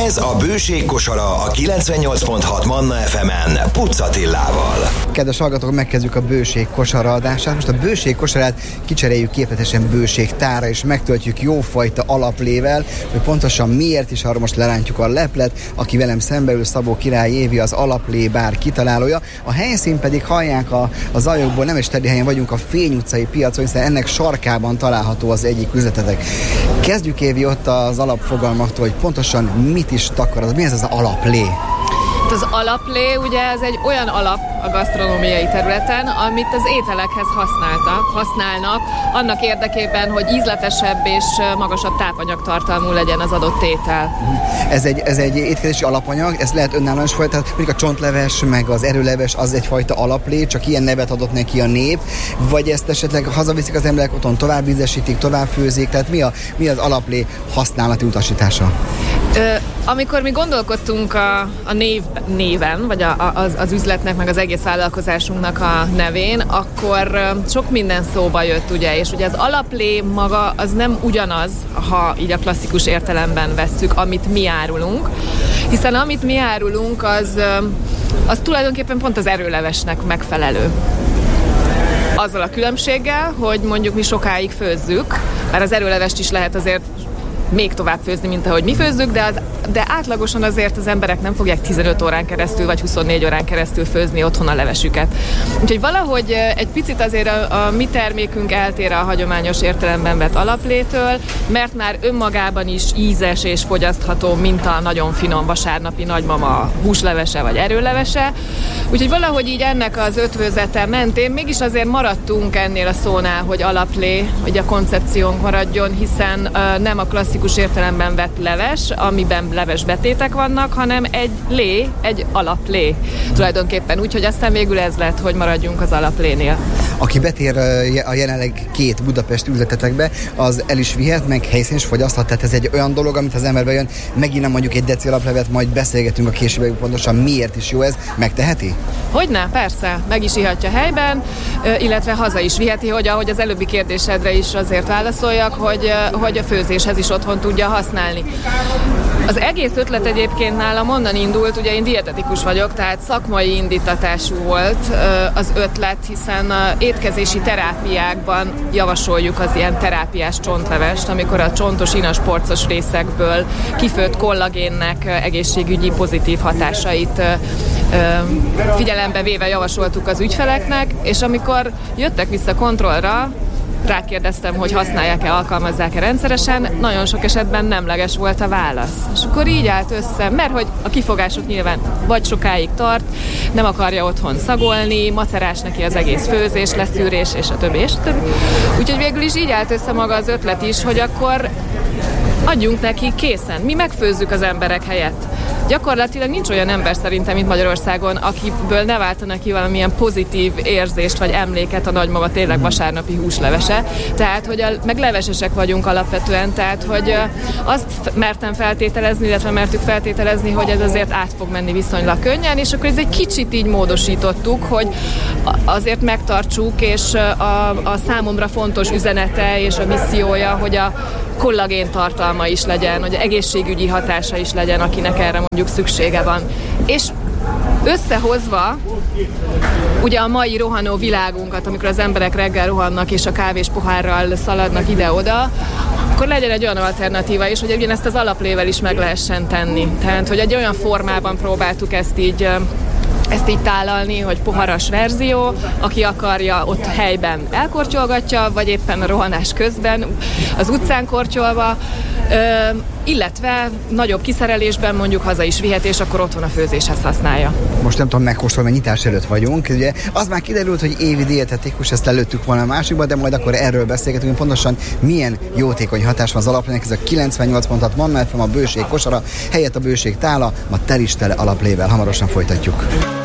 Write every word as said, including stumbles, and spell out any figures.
Ez a Bőség kosara a kilencvennyolc pont hat Manna ef emen Pucz Attilával. Kedves hallgatók, megkezdjük a Bőség kosara adását. Most a Bőség kosarát kicseréljük képletesen Bőség tára, és megtöltjük jófajta alaplével, hogy pontosan miért is, arra most lerántjuk a leplet. Aki velem szembeül, Szabó Király Évi, az Alaplé bár kitalálója. A helyszín pedig, hallják a, a zajokból, nem is tedi helyen vagyunk, a Fény utcai piacon, hiszen ennek sarkában található az egyik üzletetek. Kezdjük, Évi, ott az alapfogalmaktól, hogy pontosan mit is takar, mi ez az alaplé? Az alaplé ugye ez egy olyan alap a gasztronómiai területen, amit az ételekhez használtak, használnak, annak érdekében, hogy ízletesebb és magasabb tápanyagtartalmú legyen az adott étel. Ez egy, ez egy étkezési alapanyag, ez lehet önállóan is folytatni, mondjuk a csontleves, meg az erőleves, az egyfajta alaplé, csak ilyen nevet adott neki a nép, vagy ezt esetleg hazaviszik az emberek, otthon tovább ízesítik, tovább főzik, tehát mi, a, mi az alaplé használati utasítása? Ö, amikor mi gondolkodtunk a, a név, néven, vagy a, a, az, az üzletnek, meg az egész vállalkozásunknak a nevén, akkor sok minden szóba jött, ugye, és ugye az alaplé maga az nem ugyanaz, ha így a klasszikus értelemben vesszük, amit mi árulunk, hiszen amit mi árulunk, az, az tulajdonképpen pont az erőlevesnek megfelelő. Azzal a különbséggel, hogy mondjuk mi sokáig főzzük, mert az erőlevest is lehet azért még tovább főzni, mint ahogy mi főzzük, de, az, de átlagosan azért az emberek nem fogják tizenöt órán keresztül, vagy huszonnégy órán keresztül főzni otthon a levesüket. Úgyhogy valahogy egy picit azért a, a mi termékünk eltér a hagyományos értelemben vett alaplétől, mert már önmagában is ízes és fogyasztható, mint a nagyon finom vasárnapi nagymama húslevese vagy erőlevese. Úgyhogy valahogy így ennek az ötvözete mentén mégis azért maradtunk ennél a szónál, hogy alaplé, hogy a koncepciónk maradjon, hiszen uh, nem a klasszikus értelemben vett leves, amiben leves betétek vannak, hanem egy lé, egy alaplé tulajdonképpen. Úgyhogy aztán végül ez lett, hogy maradjunk az alaplénél. Aki betér a jelenleg két Budapest üzletetekbe, az el is vihet, meg helyszín is fogyaszthat. Tehát ez egy olyan dolog, amit az ember bejön, megint nem mondjuk egy deci alaplevet, majd beszélgetünk a későbbiekben pontosan miért is jó ez. Megteheti? Hogyne, persze. Meg is ihatja helyben, illetve haza is viheti, hogy ahogy az előbbi kérdésedre is azért válaszoljak, hogy, hogy a főzéshez is otthon tudja használni. Az egész ötlet egyébként nálam onnan indult, ugye én dietetikus vagyok, tehát szakmai indítatású volt az ötlet, hiszen étkezési terápiákban javasoljuk az ilyen terápiás csontlevest, amikor a csontos, inas, porcos részekből kifőtt kollagénnek egészségügyi pozitív hatásait figyelembe véve javasoltuk az ügyfeleknek, és amikor jöttek vissza kontrollra, rákérdeztem, hogy használják-e, alkalmazzák-e rendszeresen, nagyon sok esetben nemleges volt a válasz. És akkor így állt össze, mert hogy a kifogások nyilván vagy sokáig tart, nem akarja otthon szagolni, macerás neki az egész főzés, leszűrés, és a többi, és a többi. Úgyhogy végül is így állt össze maga az ötlet is, hogy akkor adjunk neki készen. Mi megfőzzük az emberek helyett. Gyakorlatilag nincs olyan ember szerintem, mint Magyarországon, akiből ne váltanak ki valamilyen pozitív érzést vagy emléket a nagymama tényleg vasárnapi húslevese. Tehát, hogy a, meg levesesek vagyunk alapvetően, tehát, hogy azt mertem feltételezni, illetve mertük feltételezni, hogy ez azért át fog menni viszonylag könnyen, és akkor ez egy kicsit így módosítottuk, hogy azért megtartsuk, és a, a számomra fontos üzenete és a missziója, hogy a kollagén tartalma is legyen, hogy egészségügyi hatása is legyen, akinek erre mondjuk szüksége van. És összehozva ugye a mai rohanó világunkat, amikor az emberek reggel rohannak és a kávés pohárral szaladnak ide-oda, akkor legyen egy olyan alternatíva is, hogy ugyanezt az alaplével is meg lehessen tenni. Tehát, hogy egy olyan formában próbáltuk ezt így ezt így tálalni, hogy poharas verzió, aki akarja, ott helyben elkortyolgatja, vagy éppen a rohanás közben az utcán kortyolva, ö, illetve nagyobb kiszerelésben mondjuk haza is vihet, és akkor otthon a főzéshez használja. Most nem tudom megkóstolni, mert nyitás előtt vagyunk. Ugye az már kiderült, hogy Évi dietetikus, ezt lelőttük volna a másikba, de majd akkor erről beszélgetünk, hogy pontosan milyen jótékony hatás van az alaplének. Ez a kilencvennyolc pont hat Manna ef em, a Bőség kosara, helyett a Bőség tála, ma tel is tele alaplével. Hamarosan folytatjuk.